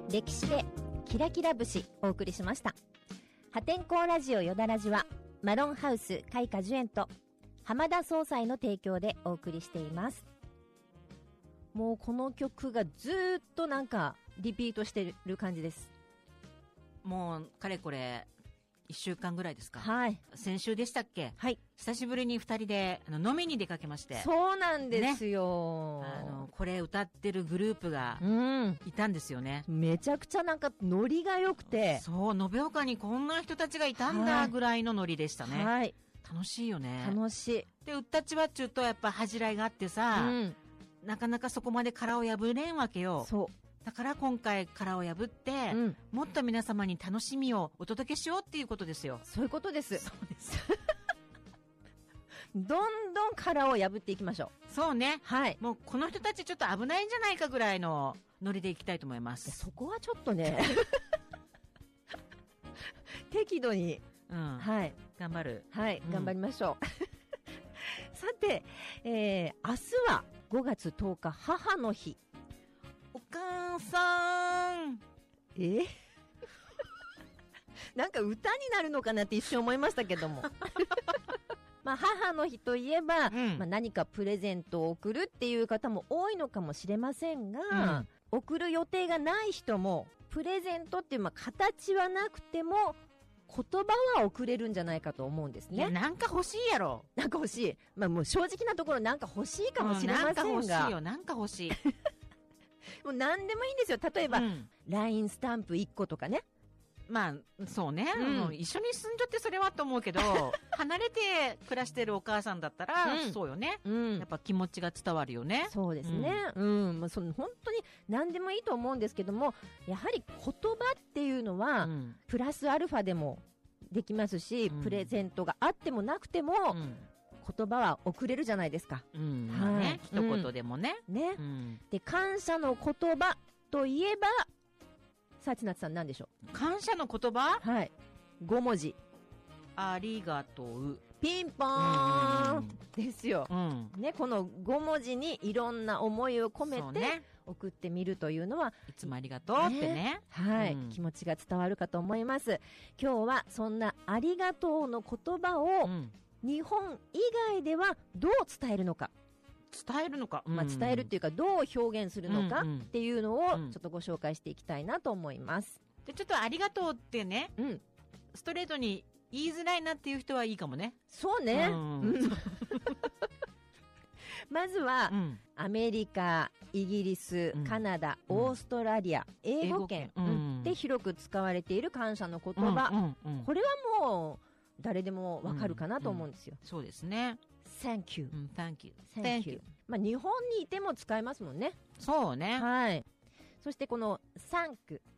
歴史でキラキラ節お送りしました。破天荒ラジオよだらじはマロンハウス開花樹園と浜田総裁の提供でお送りしています。もうこの曲がずーっとなんかリピートしてる感じです。 もうかれこれ1週間ぐらいですか。 はい。 先週でしたっけ。 はい。 久しぶりに2人で飲みに出かけまして。 そうなんですよ。 ね、これ歌ってるグループがいたんですよね。 めちゃくちゃなんかノリが良くて。 そう、延岡にこんな人たちがいたんだぐらいのノリでしたね。 はい。 楽しいよね。 楽しい。 で、うったちはっちゅうとやっぱ恥じらいがあってさ、なかなかそこまで殻を破れんわけよ。 そう。 だから今回殻を破って、もっと皆様に楽しみをお届けしようっていうことですよ。 そういうことです。 そうです。 どんどん殻を破っていきましょう。そうね。 はい。 もうこの人たちちょっと危ないんじゃないかぐらいのノリでいきたいと思います。 そこはちょっとね、適度に、はい。 頑張る。 はい、頑張りましょう。さて、明日は5月10日母の日。 お母さんなんか歌になるのかなって一瞬思いましたけども。まあ母の日といえば、まあ何かプレゼントを贈るっていう方も多いのかもしれませんが、贈る予定がない人も、プレゼントっていうまあ形はなくても、言葉は送れるんじゃないかと思うんですね。 なんか欲しいやろ。 なんか欲しい。まあもう正直なところなんか欲しいかもしれませんが。 なんか欲しいよ、なんか欲しい。 もう何でもいいんですよ。例えば、LINE スタンプ1個とかね。 まあ、そうね、一緒に住んじゃってそれはと思うけど、離れて暮らしてるお母さんだったら、そうよね。やっぱ気持ちが伝わるよね。 そうですね。まあ、本当に何でもいいと思うんですけども、やはり言葉っていうのは、プラスアルファでもできますし、プレゼントがあってもなくても、言葉は送れるじゃないですか。 ね。一言でもね。 ね。で、感謝の言葉といえば、さあ、ちなつさん何でしょう？ 感謝の言葉？ はい。5文字。 ありがとう。 ピンポーンですよ。ね、この5文字にいろんな思いを込めて送ってみるというのは、 いつもありがとうってね。 はい、気持ちが伝わるかと思います。今日はそんなありがとうの言葉を、日本以外ではどう伝えるのか。 伝えるのか、 まあ、伝えるっていうかどう表現するのかっていうのをちょっとご紹介していきたいなと思います。 でちょっとありがとうってね、ストレートに言いづらいなっていう人はいいかもね。 そうね。まずは、アメリカ、イギリス、カナダ、オーストラリア、英語圏で広く使われている感謝の言葉。これはもう誰でもわかるかなと思うんですよ。 そうですね。 Thank you. Thank you. Thank you. まあ日本にいても使えますもんね。 そうね。 はい。そしてこの Thank